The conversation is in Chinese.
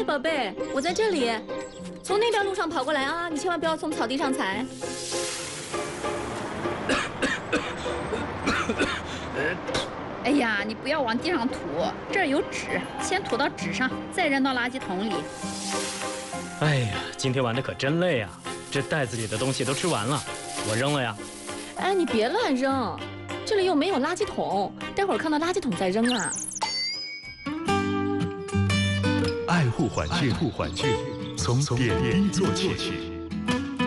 宝贝，我在这里，从那条路上跑过来啊！你千万不要从草地上踩。 哎呀，你不要往地上吐，这儿有纸，先吐到纸上，再扔到垃圾桶里。 哎呀，今天玩的可真累啊！这袋子里的东西都吃完了，我扔了呀。 哎，你别乱扔，这里又没有垃圾桶，待会儿看到垃圾桶再扔啊。 爱护环境，从点滴做起。